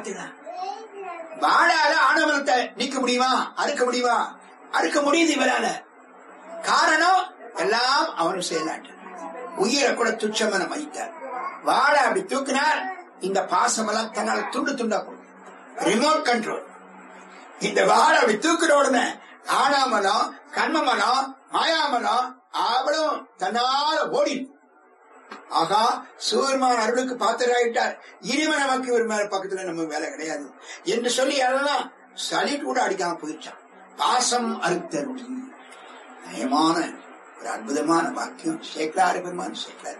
பாத்தீங்களா? வாழால ஆணவத்தை நீக்க முடியுமா? அறுக்க முடியுமா? அறுக்க முடியுது இவரால. காரணம் எல்லாம் அவனு செயலாட்டு. உயிரை கூட துச்சமன மதித்தார். வாழ அப்படி தூக்கினார். இந்த பாசம் எல்லாம் தன்னால துண்டு துண்டா போடும். Remote control. இந்த வாழ அப்படி தூக்குற உடனே ஆணாமலம், கண்மமலம், மாயாமலம் அவளும் தன்னால ஓடிடும். ஆகா, சூரியமான அருளுக்கு பாத்திராயிட்டார். இனிமே நமக்கு இவர் மேல பக்கத்துல நம்ம வேலை கிடையாது என்று சொல்லி அதெல்லாம் சலிட்டு கூட அடிக்காம போயிடுச்சான். பாசம் அறுத்தருளி. நயமான ஒரு அற்புதமான வாக்கியம் சேக்கலாறு பெருமான்.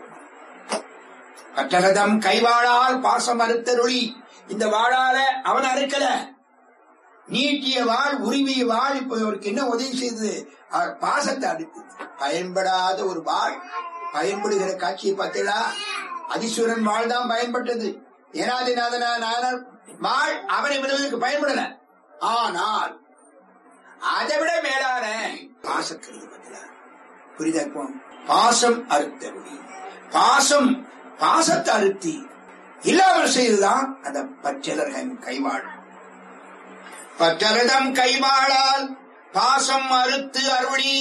கட்டகதம் கைவாழால் பாசம் அறுத்தருளி. இந்த வாழால அவன் அறுக்கல, நீட்டிய வாழ், உரிமைய வாழ். இப்ப அவருக்கு என்ன உதவி செய்தது? அவர் பாசத்தை அறுத்து. பயன்படாத ஒரு வாழ் பயன்படுகிற காட்சியை பார்த்தீங்களா? அதிசூரன் வாழ் தான் பயன்பட்டது. ஏனாதிநாதனார் வாழ் அவனை விடுவதற்கு பயன்படல. ஆனால் அதை விட மேலான பாசக்கருது பார்த்தீங்களா? புரிதா? பாசம் அறுத்தருளி. பாசத்தை அறுத்தி இல்லாமல் செய்துதான் அந்த பற்றலர்கள் கைவாழ். பற்றரதம் கைவாழால் பாசம் அறுத்து அருளி.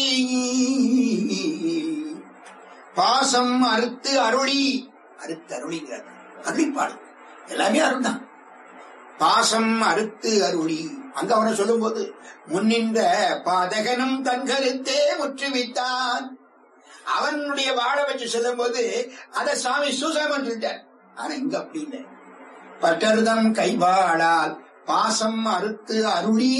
பாசம் அறுத்து அருளி. அறுத்தருளிங்கிறார். அருளிப்பாடு எல்லாமே அருள்தான். பாசம் அறுத்து அருளி. அங்க அவனை சொல்லும் போது முன்னின்ற பாதகனும் தன் கருத்தே முற்றுவித்தான். அவனுடைய வாழ வச்சு சொல்லும் போது அத சாமி சூசாமன் சொல்லிட்டார். ஆனா இங்க அப்படி இல்லை. பற்றருதம் கைவாழால் பாசம் அறுத்து அருளி.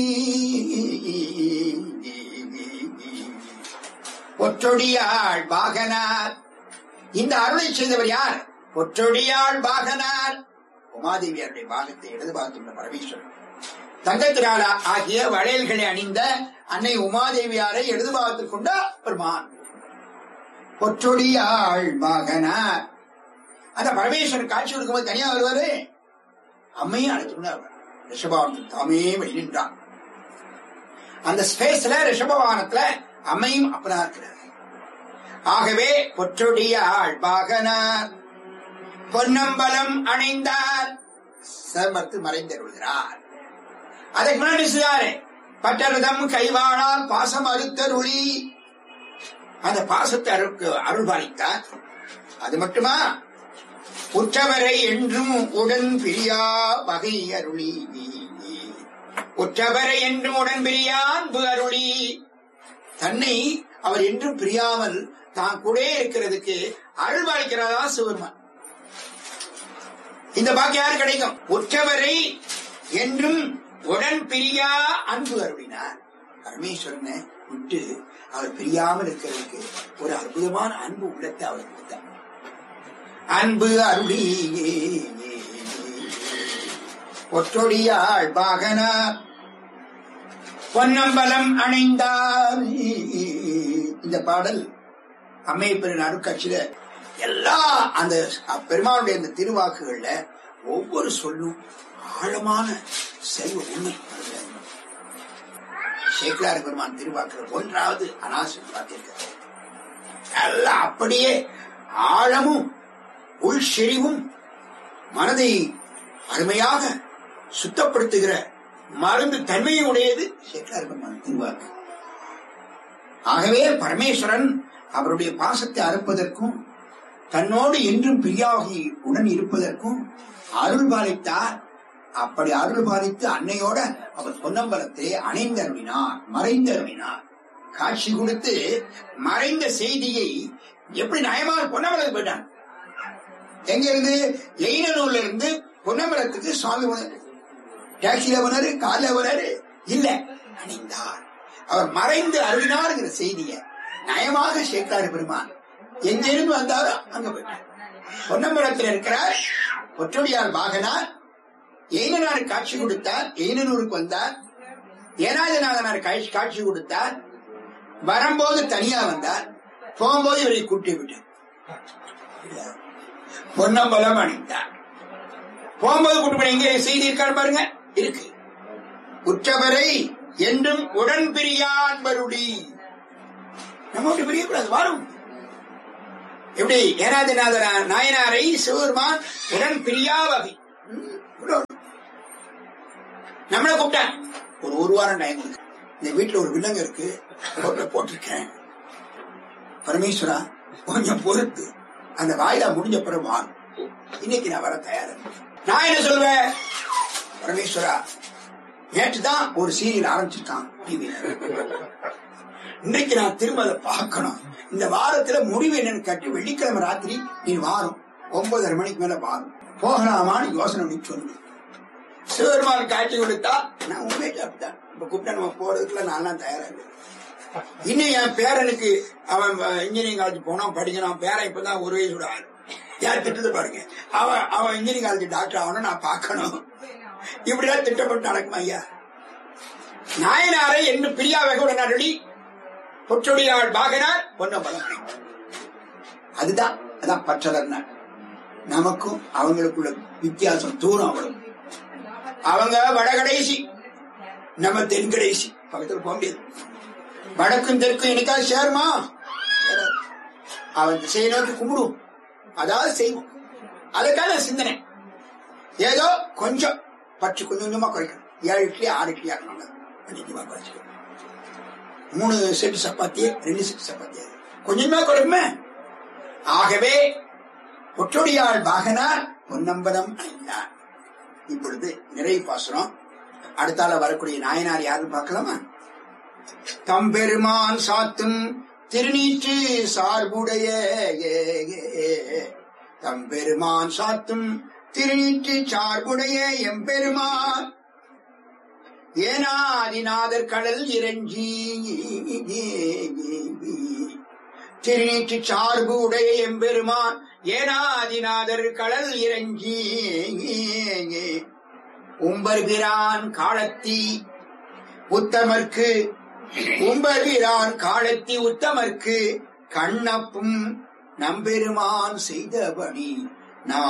பொற்றொடியாள் பாகனார். இந்த அருளை செய்தவர் யார்? பொற்றொடியாள் பாகனார். உமாதேவியருடைய பாகத்தை இடது பாகத்துள்ள பரமேஸ்வரன். தங்கத்தினால ஆகிய வளையல்களை அணிந்த அன்னை உமாதேவியாரை இடது பாகத்தில் கொண்ட பெருமான். பொற்றொடியாள் பாகனார். அந்த பரமேஸ்வரன் காட்சி கொடுக்கும்போது தனியா வருவாரு. அம்மையும் அழைத்துள்ளார். ரிஷபவானத்தில் தாமே வெளியின்றான். அந்த ஸ்பேஸ்ல ரிஷபவானத்துல அம்மையும் அப்பனா இருக்கிறார். ஆகவே பொற்றொடியாள் பாகனார் பொன்னம்பலம் அணைந்தார். சமர்த்து மறைந்தருள்கிறார். அதற்கு முன்னாடி செய்யாரு பற்றருதம் கைவாழால் பாசம் அறுத்தருளி. அந்த பாசத்தை அருள் பாலித்தார். அது மட்டுமா? உற்றவரை என்றும் உடன் பிரியா வகை அருளி. உற்றவரை என்றும் உடன் பிரியா அன்பு அருளி. தன்னை அவர் என்றும் பிரியாமல் தான் கூட இருக்கிறதுக்கு அருள் பாலிக்கிறதா சிவருமான். இந்த பாக்கி யாரு கிடைக்கும்? உற்றவரை என்றும் உடன் பிரியா அன்பு அருளினார். பரமேஸ்வரனை விட்டு அவர் பிரியாமல் இருக்கிறதுக்கு ஒரு அற்புதமான அன்பு உள்ளத்தை அவர் கொடுத்தார். அன்பு அருளி. பொற்றொடியாள் பாகனார் பொன்னம்பலம் அணைந்தார். இந்த பாடல் அம்மையப்பரின் அருட்காட்சியில எல்லா அந்த பெருமாளுடைய அந்த திருவாக்குகள்ல ஒவ்வொரு சொல்லும் ஆழமான செல்வ உண்மை. சேக்கலாறு பெருமான் திருவாக்குகள் ஒன்றாவது அனாசம் பார்த்திருக்க எல்லாம் அப்படியே ஆழமும் உள் செறிவும் மனதை அருமையாக சுத்தப்படுத்துகிற மருந்து தன்மையை உடையது சேக்கலாறு பெருமான் திருவாக்கு. ஆகவே பரமேஸ்வரன் அவருடைய பாசத்தை அறுப்பதற்கும் தன்னோடு என்றும் பிரியாகி உடன் இருப்பதற்கும் அருள் பாலித்தார். அப்படி அருள் பாலித்து அன்னையோட அவர் பொன்னம்பலத்தை அணைந்தருளினார், மறைந்தருளினார். காட்சி கொடுத்து மறைந்த செய்தியை எப்படி நயமாக பொன்னம்பலத்துக்கு போயிட்டான். எங்க இருந்து? எயினூர்ல இருந்து பொன்னம்பலத்துக்கு சுவாமி டாக்ஸில போனாரு, கார்ல போனாரு இல்ல, அணிந்தார். அவர் மறைந்து அருளினார்ங்கிற செய்திய நயமாக சேக்கலாறு பெருமான் எங்கிருந்து வந்தாரோ அங்க போயிட்டார். பொன்னம்பலத்தில் இருக்கிறார். பொற்றொடியார் பாகனார் எயினனார் காட்சி கொடுத்தார். எயினூருக்கு வந்தார். ஏனாதிநாதனார் காட்சி கொடுத்தார். வரும்போது தனியா வந்தார். போகும்போது இவரை கூட்டி விட்டார். பொன்னம்பலம் அணிந்தார். போகும்போது கூட்டு போய் எங்க செய்தி இருக்காரு பாருங்க. இருக்கு. உற்றவரை என்றும் உடன் பிரியான் வருடி. நம்ம பிரியக்கூடாது. வரும் எப்படி? ஏனாதிநாதன நாயனாரை சிவருமான் உடன் பிரியா வகை நம்மள கூப்பிட்டேன். ஒரு வாரம் டைம் கொடுக்க. இந்த வீட்டுல ஒரு வில்லங்க இருக்கு, போட்டிருக்கேன். பரமேஸ்வரா கொஞ்சம் பொறுத்து அந்த வாயிலா முடிஞ்ச பிறகு வாங்க, இன்னைக்கு நான் வர தயாரா. நான் என்ன சொல்வேன், பரமேஸ்வரா நேற்றுதான் ஒரு சீரியல் ஆரம்பிச்சுட்டான் டிவியில, இன்னைக்கு நான் திரும்ப அதை பார்க்கணும். இந்த வாரத்துல முடிவு என்னன்னு கட்டி வெள்ளிக்கிழமை ராத்திரி நீ வாரம் 9:30 மணிக்கு மேல வாரம் போகலாமான்னு யோசனை பண்ணி சொல்லு. சிவபெருமான் காட்சி கொடுத்தா நான் உண்மையில அப்படித்தான். இப்ப கூப்பிட்டா நம்ம போறதுக்குள்ள நான் தயாரா இருக்கேன். இன்னும் என் பேரனுக்கு அவன் இன்ஜினியரிங் காலேஜ் போனான், படிக்கணும். பேரன் இப்பதான் 1 வயசோட ஆள். யார் திட்டத்தை பாருங்க. அவன் இன்ஜினியரிங் காலேஜ் டாக்டர் ஆகணும், நான் பார்க்கணும். இப்படிதான் திட்டப்பட்டு நடக்குமா ஐயா? நாயனாரை என்ன பிரியா வெகுடன் ரெடி பொற்றொடியாள் பாகனார் பொன்ன பலம். அதான் பற்றலர். நமக்கும் அவங்களுக்குள்ள வித்தியாசம் தூரம். அவ்வளவு. அவங்க வடகடைசி, நம்ம தென்கடைசி. பக்கத்தில் போக முடியாது. வடக்கும் தெற்கும் எனக்காக சேருமா? அவன் திசையை நோக்கி கும்பிடுவோம், அதாவது செய்வோம். அதுக்கான சிந்தனை ஏதோ கொஞ்சம் பற்றி கொஞ்சமா குறைக்கணும். 7 இட்லி 6 இட்லி ஆக்கணும். 3 செட் சப்பாத்தி 2 செட் சப்பாத்தி கொஞ்சமா குறைக்குமே. ஆகவே பொற்றொடியாள் பாகனார் பொன்னம்பலம் ஐந்தார். இப்பொழுது நிறைவு பாசுரம். அடுத்தால வரக்கூடிய நாயனார் யாருன்னு பார்க்கலாமா? தம்பெருமான் சாத்தும் திருநீற்று சார்புடைய, தம்பெருமான் சாத்தும் திருநீற்று சார்புடைய எம்பெருமான் ஏனாதிநாதர் கடல் இறஞ்சி, திருநீற்று சார்பு உடைய எம்பெருமான் ஏனாதிநாதர் கடல் இறஞ்சி, உம்பர்பிரான் காலத்தி உத்தமர்க்கு, உம்பர்பிரான் காலத்தி உத்தமர்க்கு கண்ணப்பும் நம்பெருமான் செய்தபடி